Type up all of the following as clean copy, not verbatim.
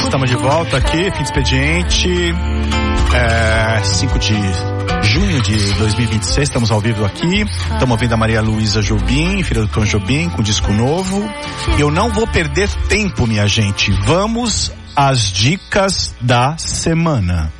estamos de volta aqui, fim de expediente, 5 de junho de 2026, estamos ao vivo aqui, estamos ouvindo a Maria Luísa Jobim, filha do Tom Jobim, com disco novo. Eu não vou perder tempo, minha gente, vamos às dicas da semana.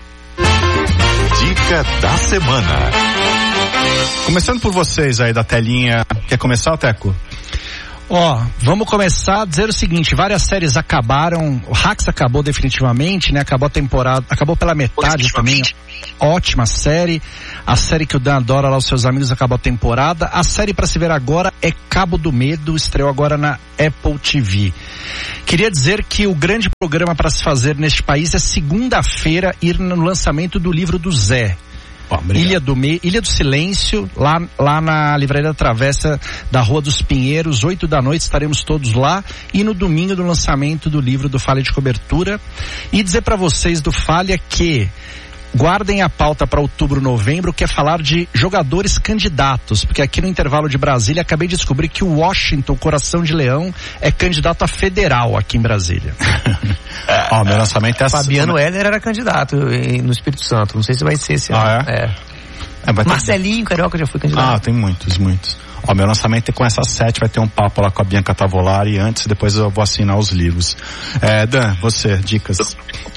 Dica da semana. Começando por vocês aí da telinha, quer começar, Teco? Vamos começar a dizer o seguinte, várias séries acabaram, o Hacks acabou definitivamente, né? Acabou a temporada, acabou pela metade também, ótima série. A série que o Dan adora lá, os seus amigos, acabou a temporada. A série para se ver agora é Cabo do Medo, estreou agora na Apple TV. Queria dizer que o grande programa para se fazer neste país é segunda-feira ir no lançamento do livro do Zé. Ilha do Silêncio, lá na Livraria da Travessa da Rua dos Pinheiros, 8 da noite, estaremos todos lá, e no domingo do lançamento do livro do Falha de Cobertura. E dizer para vocês do Falha que guardem a pauta para outubro, novembro, que é falar de jogadores candidatos, porque aqui no intervalo de Brasília acabei de descobrir que o Washington, Coração de Leão, é candidato a federal aqui em Brasília. Meu lançamento é Fabiano Heller era candidato no Espírito Santo, não sei se vai ser esse ano. Marcelinho Carioca já foi candidato. Tem muitos. Meu lançamento é com essa 7, vai ter um papo lá com a Bianca Tavolari antes, depois eu vou assinar os livros. Dan, você, dicas.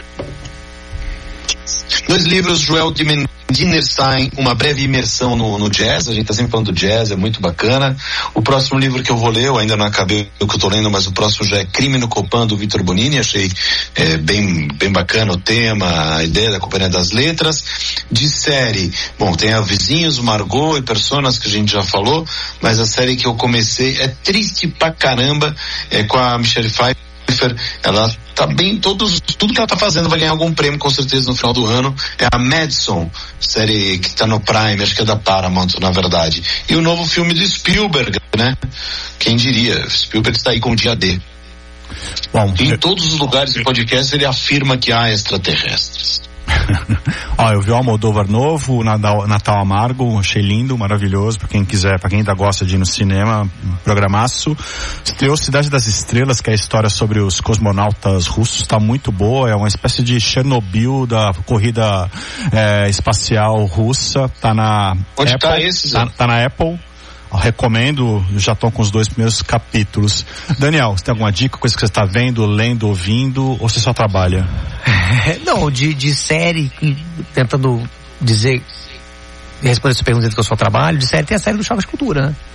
2 livros, Joel Dinerstein, Uma Breve Imersão no Jazz. A gente tá sempre falando do jazz, é muito bacana. O próximo livro que eu vou ler, eu ainda não acabei o que eu tô lendo, mas o próximo já é Crime no Copan, do Vitor Bonini. Achei bem bacana o tema, a ideia da Companhia das Letras. De série, tem a Vizinhos, Margot e Personas, que a gente já falou, mas a série que eu comecei é triste pra caramba, é com a Michelle Pfeiffer. Ela tá bem, tudo que ela tá fazendo vai ganhar algum prêmio com certeza no final do ano. É a Madison, série que tá no Prime, acho que é da Paramount na verdade. E o novo filme de Spielberg, né? Quem diria, Spielberg está aí com o dia D. Em todos os lugares do podcast ele afirma que há extraterrestres. Eu vi o Almodóvar novo, o Natal Amargo, achei lindo, maravilhoso, pra quem quiser, pra quem ainda gosta de ir no cinema, programaço. Estreou Cidade das Estrelas, que é a história sobre os cosmonautas russos, tá muito boa, é uma espécie de Chernobyl da corrida espacial russa, tá na Onde Apple, tá esse? Tá na Apple. Recomendo, já estão com os 2 primeiros capítulos. Daniel, você tem alguma dica, coisa que você está vendo, lendo, ouvindo, ou você só trabalha? Não, de série, tentando responder essa pergunta que eu só trabalho, de série tem a série do Choque de Cultura, né?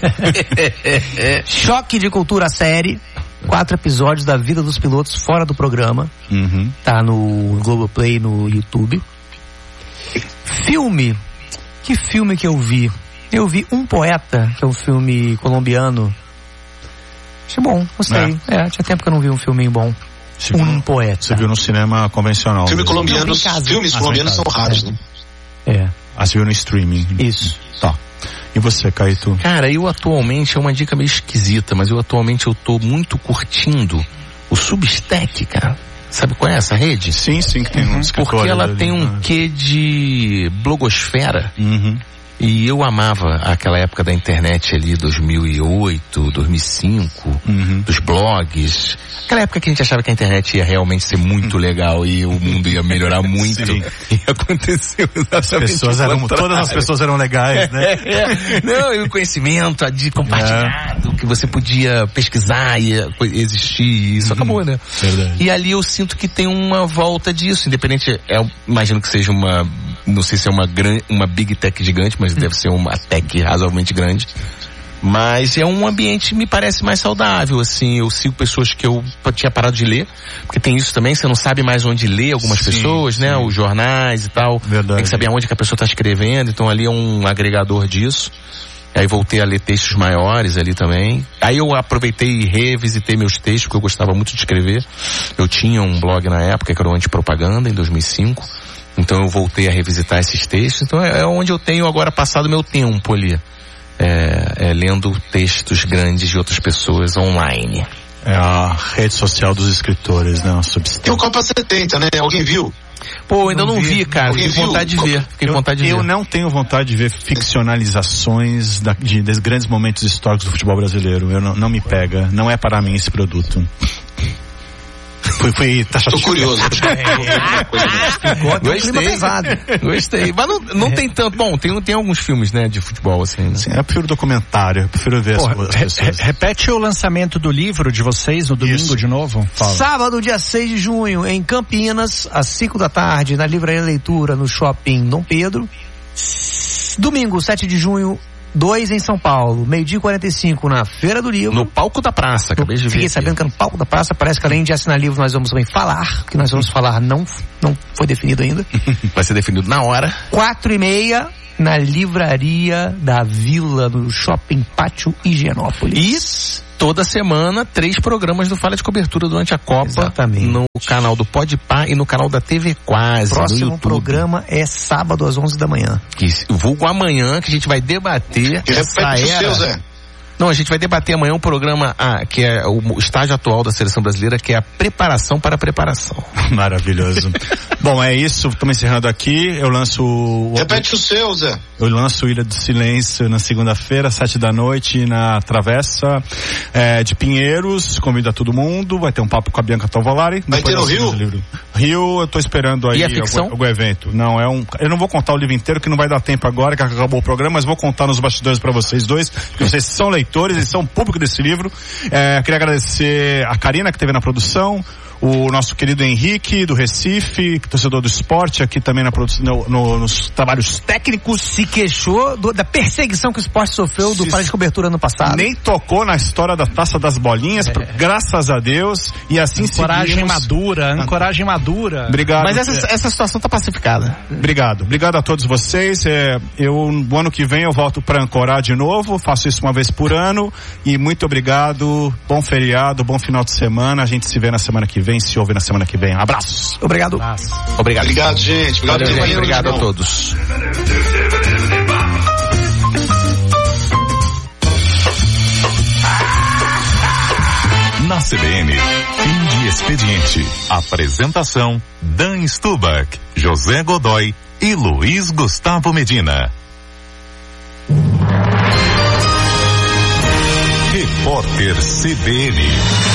Choque de Cultura, a série, 4 episódios da vida dos pilotos fora do programa. Tá no Globoplay, no YouTube. Filme, que filme que eu vi? Eu vi Um Poeta, que é um filme colombiano. Achei bom, gostei. Tinha tempo que eu não vi um filme bom. Um Poeta. Você viu no cinema convencional? Filmes colombianos são raros, né? Você viu no streaming? Isso. Tá. E você, Caíto? Cara, eu atualmente, é uma dica meio esquisita, mas eu tô muito curtindo o Substack, cara. Sabe qual é essa rede? Sim, que tem um escritório. Porque ela tem um quê de blogosfera. E eu amava aquela época da internet ali, 2008, 2005, dos blogs. Aquela época que a gente achava que a internet ia realmente ser muito legal e o mundo ia melhorar muito. E aconteceu exatamente todas as pessoas eram legais, né? Não, e o conhecimento de compartilhado, que você podia pesquisar e existir, e isso acabou, né? Verdade. E ali eu sinto que tem uma volta disso, independente, imagino que seja não sei se é uma big tech gigante, mas deve ser uma tech razoavelmente grande. Mas é um ambiente, me parece, mais saudável, assim. Eu sigo pessoas que eu tinha parado de ler, porque tem isso também, você não sabe mais onde ler algumas pessoas, né? Os jornais e tal. Verdade. Tem que saber aonde que a pessoa está escrevendo, então ali é um agregador disso. Aí voltei a ler textos maiores ali também. Aí eu aproveitei e revisitei meus textos, porque eu gostava muito de escrever. Eu tinha um blog na época, que era o Antipropaganda, em 2005. Então eu voltei a revisitar esses textos. Então é onde eu tenho agora passado meu tempo ali. Lendo textos grandes de outras pessoas online. É a rede social dos escritores, né? E o Copa 70, né? Alguém viu? Pô, ainda não vi, cara. Fiquei com vontade de ver. Eu não tenho vontade de ver ficcionalizações dos grandes momentos históricos do futebol brasileiro. Não me pega. Não é para mim esse produto. Fui taxativo. Tô curioso. Gostei. Mas não tem tanto. Bom, tem alguns filmes, né, de futebol, assim. Né? Sim, eu prefiro documentário. Eu prefiro ver as pessoas. Repete o lançamento do livro de vocês no domingo de novo. Fala. Sábado, dia 6 de junho, em Campinas, às 5 da tarde, na Livraria Leitura, no Shopping Dom Pedro. Domingo, 7 de junho, 2 em São Paulo, 12h45 na Feira do Livro. No palco da praça, acabei de ver. Fiquei sabendo que é no palco da praça, parece que além de assinar livro nós vamos também falar, que nós vamos falar não foi definido ainda. Vai ser definido na hora. 4h30 na Livraria da Vila, no Shopping Pátio Higienópolis. E toda semana 3 programas do Falha de Cobertura durante a Copa. Exatamente. No canal do Podpah e no canal da TV Quase. Próximo programa é sábado às 11 da manhã. Vulgo amanhã, que a gente vai debater essa era. Não, a gente vai debater amanhã um programa que é o estágio atual da seleção brasileira, que é a preparação para a preparação. Maravilhoso. Bom, é isso, estamos encerrando aqui. Eu lanço Repete o seu, Zé. Eu lanço Ilha do Silêncio na segunda-feira, 7 da noite, na Travessa de Pinheiros. Convido a todo mundo. Vai ter um papo com a Bianca Tovolari. Vai ter no Rio? Rio, eu tô esperando aí algum evento. Não, eu não vou contar o livro inteiro, que não vai dar tempo agora, que acabou o programa, mas vou contar nos bastidores para vocês dois, porque vocês são leitores e são público desse livro. Queria agradecer a Karina, que esteve na produção, o nosso querido Henrique, do Recife, torcedor do esporte, aqui também na produção, nos trabalhos técnicos. Se queixou da perseguição que o esporte sofreu do Falha de Cobertura ano passado. Nem tocou na história da Taça das Bolinhas, graças a Deus, e assim Ancoragem madura. Obrigado. Mas essa situação tá pacificada. Obrigado a todos vocês. No ano que vem eu volto para ancorar de novo, faço isso uma vez por ano, e muito obrigado, bom feriado, bom final de semana, a gente se vê na semana que vem, se ouve na semana que vem. Abraços. Obrigado. Obrigado, gente. Obrigado a todos. Na CBN, fim de expediente. Apresentação: Dan Stubach, José Godoy e Luiz Gustavo Medina. Repórter CBN.